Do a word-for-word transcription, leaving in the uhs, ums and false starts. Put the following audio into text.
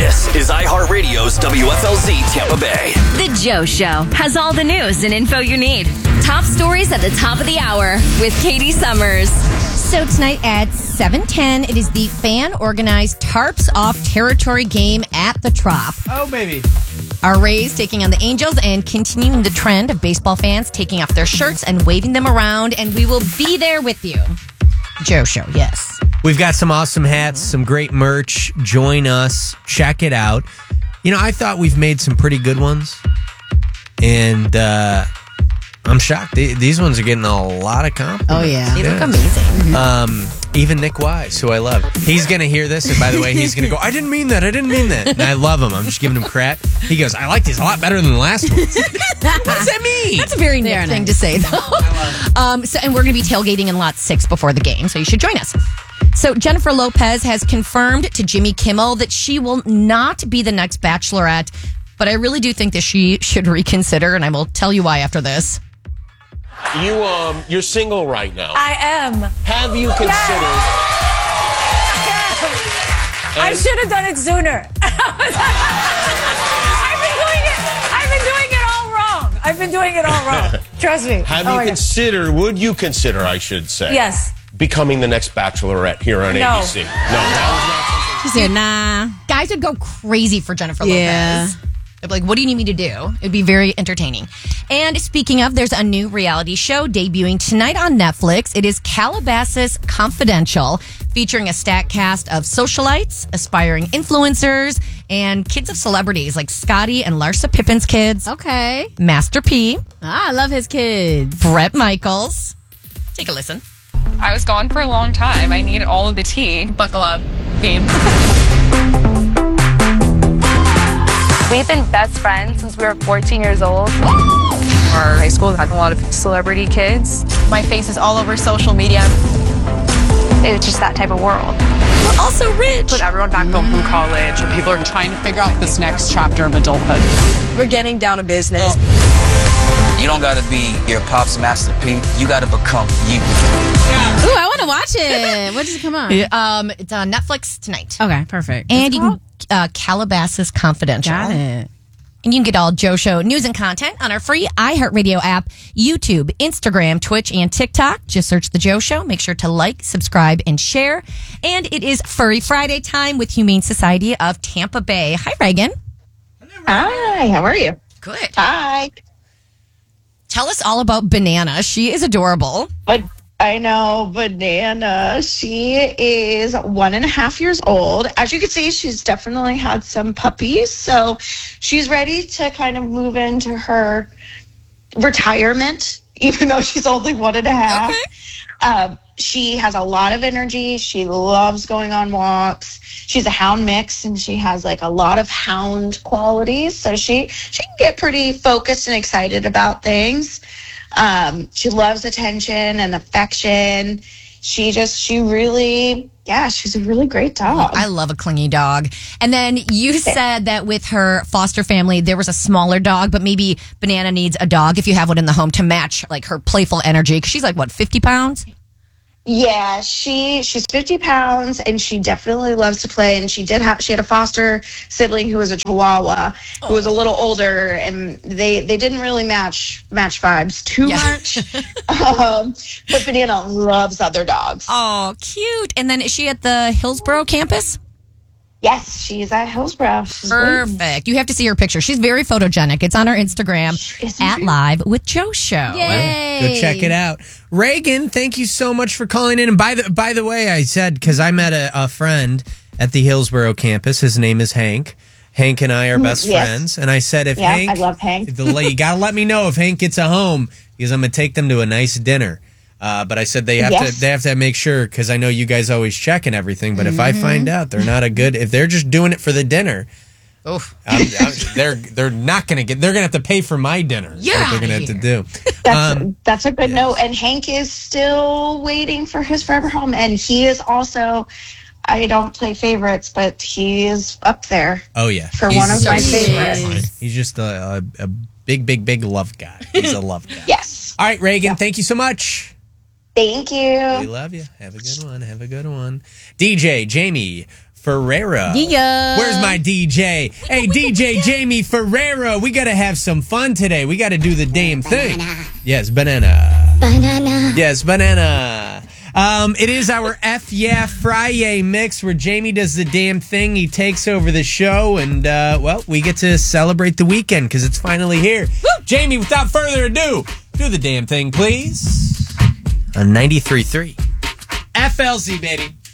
This is iHeartRadio's W F L Z Tampa Bay. The Joe Show has all the news and info you need. Top stories at the top of the hour with Katie Summers. So tonight at seven ten, it is the fan-organized Tarps Off Territory game at the Trop. Oh, baby. Our Rays taking on the Angels and continuing the trend of baseball fans taking off their shirts and waving them around, and we will be there with you. Joe Show, yes. We've got some awesome hats, some great merch. Join us. Check it out. You know, I thought we've made some pretty good ones, and uh, I'm shocked. These ones are getting a lot of compliments. Oh, yeah. They yeah. look amazing. Um, even Nick Wise, who I love. He's going to hear this, and by the way, he's going to go, I didn't mean that, I didn't mean that. And I love him. I'm just giving him crap. He goes, I like these a lot better than the last one. What does that mean? That's a very Nick Nice. thing to say, though. um, so, and we're going to be tailgating in lot six before the game, so you should join us. So Jennifer Lopez has confirmed to Jimmy Kimmel that she will not be the next Bachelorette, but I really do think that she should reconsider, and I will tell you why after this. You um, you're single right now. I am. Have you considered? I should have done it sooner. I've been doing it. I've been doing it all wrong. I've been doing it all wrong. Trust me. Have Oh you my God. considered? Would you consider? I should say. Yes. Becoming the next Bachelorette here on No. A B C. No, that She said, nah. Guys would go crazy for Jennifer Yeah. Lopez. They'd be like, what do you need me to do? It'd be very entertaining. And speaking of, there's a new reality show debuting tonight on Netflix. It is Calabasas Confidential, featuring a stacked cast of socialites, aspiring influencers, and kids of celebrities like Scotty and Larsa Pippen's kids, Okay. Master P, Ah, I love his kids. Brett Michaels. Take a listen. I was gone for a long time. I need all of the tea. Buckle up, babe. We've been best friends since we were fourteen years old. Our high school had a lot of celebrity kids. My face is all over social media. It was just that type of world. We're also rich. Put everyone back home from college, and people are trying to figure out this next chapter of adulthood. We're getting down to business. You don't gotta be your pop's Master P. You gotta become you. Ooh, I want to watch it. What does it come on? Um, it's on Netflix tonight. Okay, perfect. And What's you it can uh, Calabasas Confidential. Got it. And you can get all Joe Show news and content on our free iHeartRadio app, YouTube, Instagram, Twitch, and TikTok. Just search The Joe Show. Make sure to like, subscribe, and share. And it is Furry Friday time with Humane Society of Tampa Bay. Hi, Reagan. Hi, how are you? Good. Hi. Tell us all about Banana. She is adorable. But I know Banana. She is one and a half years old. As you can see, she's definitely had some puppies. So she's ready to kind of move into her retirement, even though she's only one and a half. Okay. Um, she has a lot of energy. She loves going on walks. She's a hound mix, and she has like a lot of hound qualities. So she she can get pretty focused and excited about things. Um, she loves attention and affection. She just she really yeah, she's a really great dog. I love a clingy dog. And then you said that with her foster family, there was a smaller dog, but maybe Banana needs a dog if you have one in the home to match like her playful energy. Because she's like, what, fifty pounds? Yeah, she she's fifty pounds, and she definitely loves to play. And she did have she had a foster sibling who was a Chihuahua, who was a little older, and they they didn't really match match vibes too Yeah. much. um, but Banana loves other dogs. Oh, cute. And then is she at the Hillsborough campus? Yes, she's at Hillsborough. She's waiting. Perfect. You have to see her picture. She's very photogenic. It's on our Instagram Isn't at she? Live with Joe Show. Yay. Go check it out. Reagan, thank you so much for calling in. And by the by the way, I said, because I met a, a friend at the Hillsborough campus. His name is Hank. Hank and I are best yes. friends. And I said, if Yeah, Hank, I love Hank. the, you got to let me know if Hank gets a home, because I'm going to take them to a nice dinner. Uh, but I said they have Yes. to they have to make sure, because I know you guys always check and everything. But if I find out they're not a good, if they're just doing it for the dinner, Oof. I'm, I'm, they're they're not going to get. They're going to have to pay for my dinner. That's You're what they're outta going to have to here. do. That's Um, that's a good note. And Hank is still waiting for his forever home, and he is also. I don't play favorites, but he is up there Oh yeah, for He's one of so my sweet. favorites. He's just a, a, a big, big, big love guy. He's a love guy. Yes. All right, Reagan, thank you so much. Thank We you. love you. Have a good one. Have a good one. D J, Jamie, Ferreira. Yeah. Where's my D J? Hey, D J Jamie Ferreira, we got to have some fun today. We got to do the damn thing. Yes, banana. Banana. Yes, banana. Um, it is our F Yeah Friday mix where Jamie does the damn thing. He takes over the show, and, uh, well, we get to celebrate the weekend because it's finally here. Woo! Jamie, without further ado, do the damn thing, please. On ninety-three point three F L Z, baby.